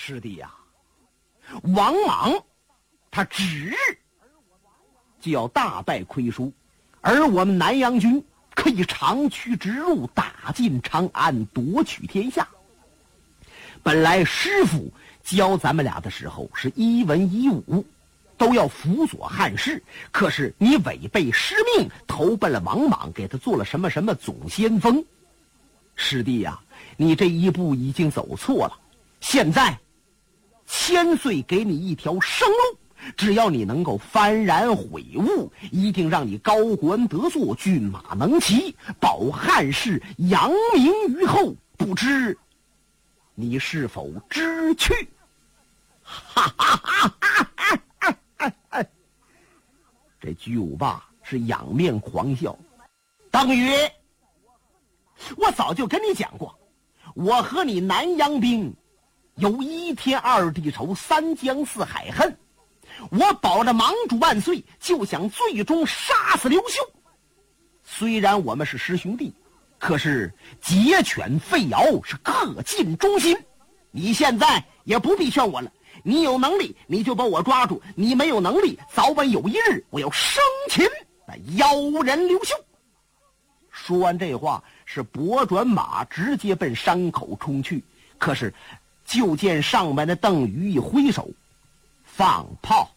师弟呀，王莽他指日就要大败亏输，而我们南阳军可以长驱直入，打进长安，夺取天下。本来师傅教咱们俩的时候是一文一武，都要辅佐汉室，可是你违背师命，投奔了王莽，给他做了什么什么总先锋。师弟呀，你这一步已经走错了，现在千岁给你一条生路，只要你能够幡然悔悟，一定让你高官得坐，骏马能骑，保汉室扬名于后。不知你是否知趣？哈哈哈哈哈哈！这巨武霸是仰面狂笑。邓禹，我早就跟你讲过，我和你南阳兵有一天二地仇，三江四海恨。我保着盟主万岁，就想最终杀死刘秀。虽然我们是师兄弟，可是桀犬吠尧是各尽忠心。你现在也不必劝我了，你有能力你就把我抓住，你没有能力，早晚有一日我要生擒那妖人刘秀。说完这话，是拨转马直接奔山口冲去。可是就见上面的邓禹一挥手放炮，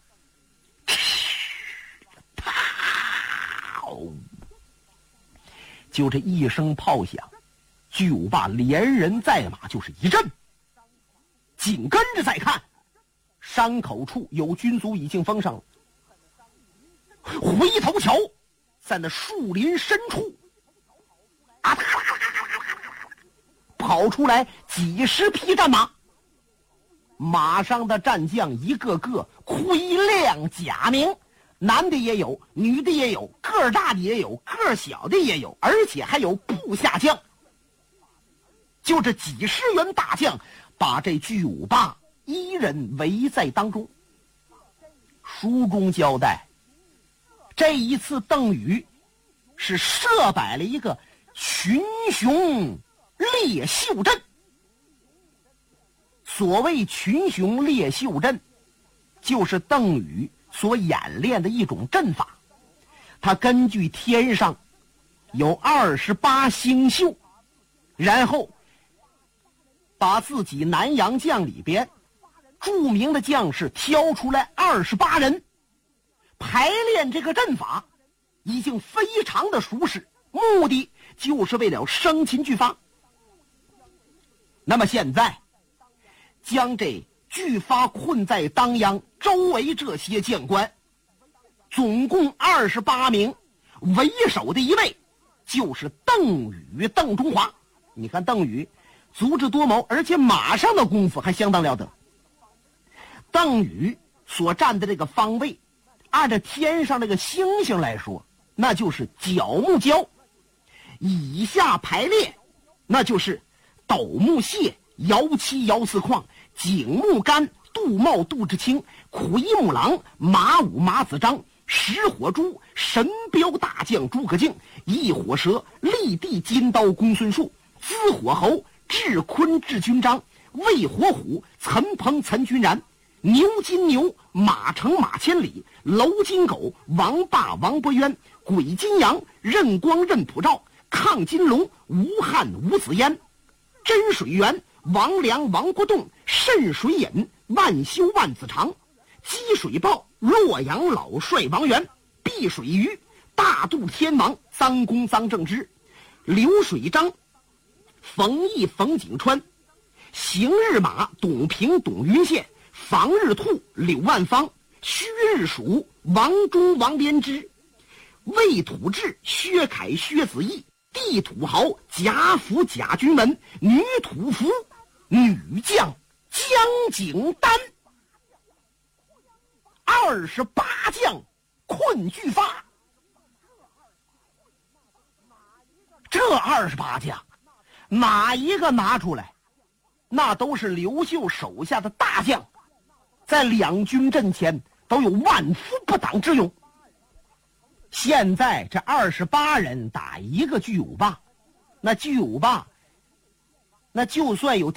就这一声炮响，巨武霸连人带马就是一阵。紧跟着再看，山口处有军卒已经封上了。回头瞧，在那树林深处跑出来几十匹战马，马上的战将一个个盔亮甲明，男的也有，女的也有，个儿大的也有，个儿小的也有，而且还有部下将。就这几十员大将把这巨武霸一人围在当中。书中交代，这一次邓禹是设摆了一个群雄猎秀阵。所谓群雄猎秀阵，就是邓禹所演练的一种阵法。他根据天上有28星宿，然后把自己南阳将里边著名的将士挑出来28人，排练这个阵法已经非常的熟识，目的就是为了生擒巨发。那么现在将这巨发困在当阳周围这些将官总共28名，为首的一位就是邓禹邓中华。你看邓禹足智多谋，而且马上的功夫还相当了得。邓禹所站的这个方位，按照天上这个星星来说，那就是角木蛟。以下排列，那就是斗木蟹、瑶七、瑶四矿、景木干、杜茂、杜之清、魁木狼、马武、马子章、石火猪、神彪大将诸葛敬、异火蛇、立地金刀公孙述、资火侯、智坤智军章、魏火虎、岑彭岑君然、牛金牛、马成马千里、楼金狗、王霸王伯渊、鬼金羊、任光任普照、亢金龙、吴汉吴子焉、真水源、王良王国栋、慎水隐、万修万子长、积水豹、洛阳老帅王元、碧水鱼、大肚天王臧公臧正之、流水章、冯毅冯景川、行日马董平董云宪、防日兔柳万方、虚日鼠王忠王连之、魏土志薛凯薛子义、地土豪贾府贾君文、女土服女将江景丹。28将困巨发。这28将哪一个拿出来，那都是刘秀手下的大将，在两军阵前都有万夫不挡之勇。现在这28人打一个巨武霸，那巨武霸那就算有